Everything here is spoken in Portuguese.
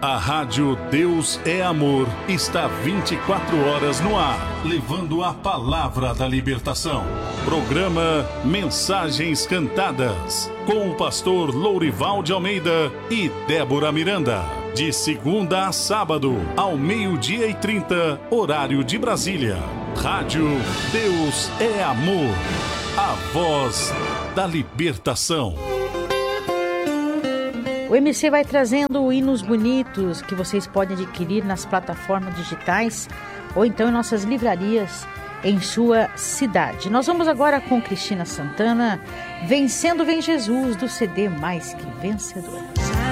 A Rádio Deus é Amor está 24 horas no ar, levando a palavra da libertação. Programa Mensagens Cantadas, com o pastor Lourival de Almeida e Débora Miranda. De segunda a sábado, ao 12h30, horário de Brasília. Rádio Deus é Amor, a voz da libertação. O MC vai trazendo hinos bonitos que vocês podem adquirir nas plataformas digitais ou então em nossas livrarias em sua cidade. Nós vamos agora com Cristina Santana, Vencendo Vem Jesus, do CD Mais Que Vencedor.